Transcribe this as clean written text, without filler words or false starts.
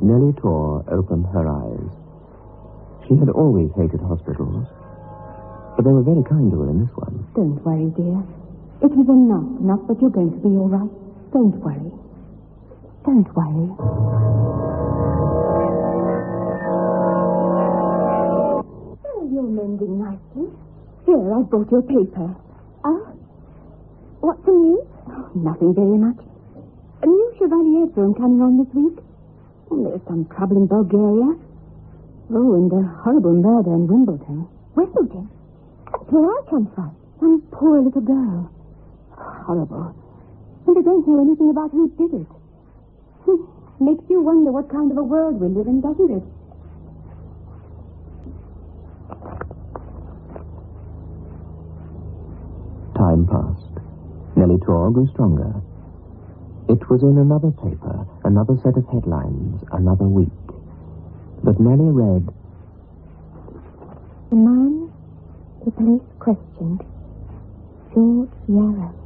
Nellie Tor opened her eyes. She had always hated hospitals, but they were very kind to her in this one. Don't worry, dear. It is enough that you're going to be all right. Don't worry. Don't worry. Oh, you're mending nicely. Here, I brought your paper. Oh? What's the news? Oh, nothing very much. A new Chevalier film coming on this week. There's some trouble in Bulgaria. Oh, and a horrible murder in Wimbledon. Wimbledon? That's where I come from. Some poor little girl. Horrible. And I don't know anything about who did it. Makes you wonder what kind of a world we live in, doesn't it? Time passed. Nellie Tor grew stronger. It was in another paper, another set of headlines, another week. But Nellie read, The man the police questioned, George Yarrow.